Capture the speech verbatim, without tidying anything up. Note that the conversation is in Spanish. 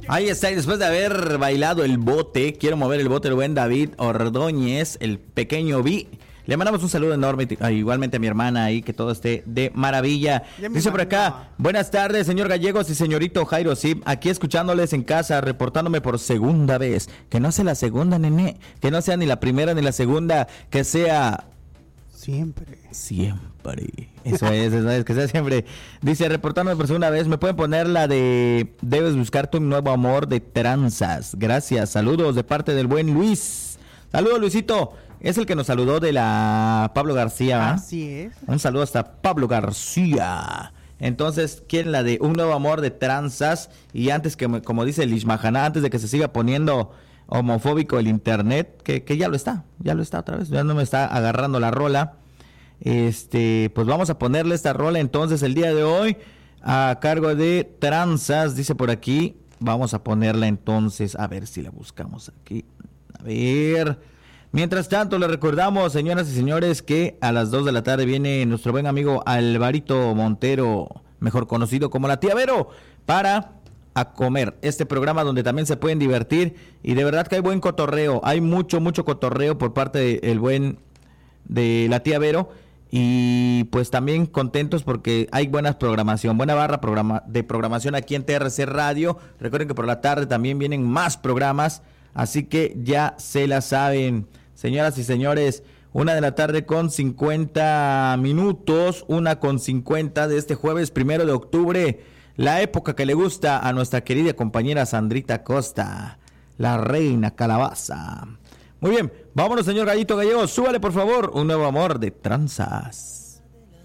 Ahí está, y después de haber bailado el bote, quiero mover el bote, el buen David Ordóñez, el pequeño Vi. Le mandamos un saludo enorme, igualmente a mi hermana ahí, que todo esté de maravilla. Dice por acá, buenas tardes, señor Gallegos y señorito Jairo Sip, aquí escuchándoles en casa, reportándome por segunda vez. Que no sea la segunda, nene, que no sea ni la primera ni la segunda, que sea... Siempre. Siempre. Eso es, eso es, que sea siempre. Dice, reportándome por segunda vez, ¿me pueden poner la de Debes buscarte un nuevo amor de Tranzas? Gracias, saludos de parte del buen Luis. Saludos, Luisito. Es el que nos saludó de la Pablo García, ¿verdad? Así es. Un saludo hasta Pablo García. Entonces, ¿quién la de Un Nuevo Amor de Tranzas? Y antes que, como dice el Ishmahana, antes de que se siga poniendo homofóbico el internet, que, que ya lo está, ya lo está otra vez, ya no me está agarrando la rola. Este, pues vamos a ponerle esta rola entonces el día de hoy a cargo de Tranzas, dice por aquí. Vamos a ponerla entonces, a ver si la buscamos aquí. A ver... Mientras tanto, les recordamos, señoras y señores, que a las dos de la tarde viene nuestro buen amigo Alvarito Montero, mejor conocido como la Tía Vero, para A Comer, este programa donde también se pueden divertir y de verdad que hay buen cotorreo, hay mucho, mucho cotorreo por parte del buen de la Tía Vero y pues también contentos porque hay buena programación, buena barra programa, de programación aquí en T R C Radio. Recuerden que por la tarde también vienen más programas, así que ya se la saben. Señoras y señores, una de la tarde con cincuenta minutos, una con cincuenta de este jueves primero de octubre, la época que le gusta a nuestra querida compañera Sandrita Costa, la reina calabaza. Muy bien, vámonos, señor Gallito Gallego, súbale por favor, Un Nuevo Amor de Tranzas.